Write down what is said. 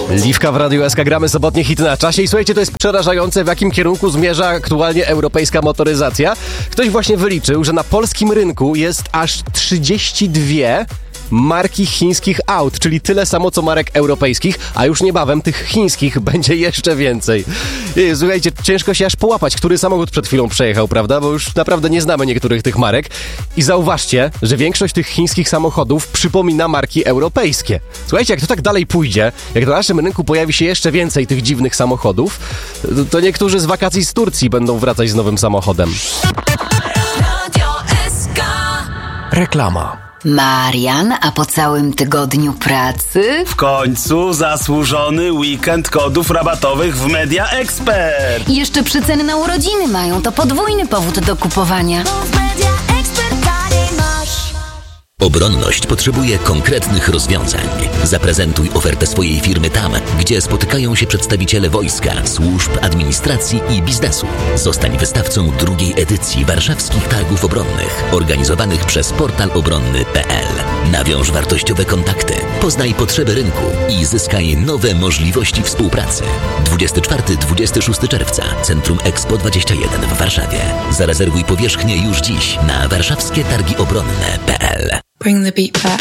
Liwka w Radiu SK, gramy sobotnie hity na czasie i słuchajcie, to jest przerażające, w jakim kierunku zmierza aktualnie europejska motoryzacja. Ktoś właśnie wyliczył, że na polskim rynku jest aż 32 marki chińskich aut, czyli tyle samo co marek europejskich, a już niebawem tych chińskich będzie jeszcze więcej. Słuchajcie, ciężko się aż połapać, który samochód przed chwilą przejechał, prawda? Bo już naprawdę nie znamy niektórych tych marek. I zauważcie, że większość tych chińskich samochodów przypomina marki europejskie. Słuchajcie, jak to tak dalej pójdzie, jak na naszym rynku pojawi się jeszcze więcej tych dziwnych samochodów, to niektórzy z wakacji z Turcji będą wracać z nowym samochodem. Reklama. Marian, a po całym tygodniu pracy? W końcu zasłużony weekend kodów rabatowych w Media Expert. I jeszcze przeceny na urodziny mają, to podwójny powód do kupowania. Obronność potrzebuje konkretnych rozwiązań. Zaprezentuj ofertę swojej firmy tam, gdzie spotykają się przedstawiciele wojska, służb, administracji i biznesu. Zostań wystawcą drugiej edycji Warszawskich Targów Obronnych, organizowanych przez portal obronny.pl. Nawiąż wartościowe kontakty, poznaj potrzeby rynku i zyskaj nowe możliwości współpracy. 24-26 czerwca, Centrum Expo 21 w Warszawie. Zarezerwuj powierzchnię już dziś na warszawskietargiobronne.pl. Bring the beat back.